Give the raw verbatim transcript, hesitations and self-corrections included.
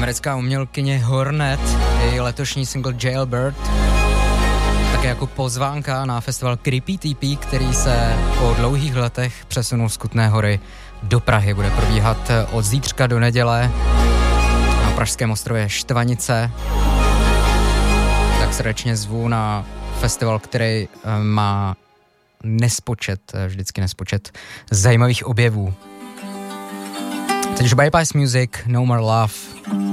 americká umělkyně Hornet, její letošní single Jailbird, také jako pozvánka na festival Creepy T P, který se po dlouhých letech přesunul z Kutné Hory do Prahy. Bude probíhat od zítřka do neděle na pražském ostrově Štvanice. Tak srdečně zvu na festival, který má nespočet, vždycky nespočet zajímavých objevů. Teď už Bypass Music, No More Love.